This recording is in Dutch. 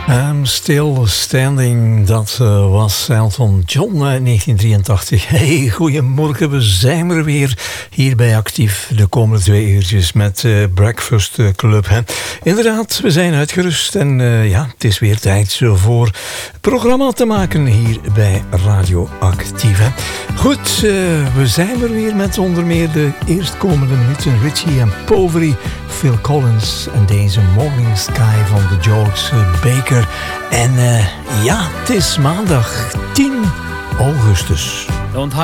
I'm Still Standing, dat was Elton John uit 1983. Hey, goedemorgen, we zijn er weer hier bij Actief de komende 2 uurtjes met Breakfast Club. Hè. Inderdaad, we zijn uitgerust en ja, het is weer tijd voor het programma te maken hier bij Radio Actief. Hè. Goed, we zijn er weer met onder meer de eerstkomende minuten Richie en Poveri, Phil Collins en deze Morning Sky van de George Baker. En ja, het is maandag 10 augustus.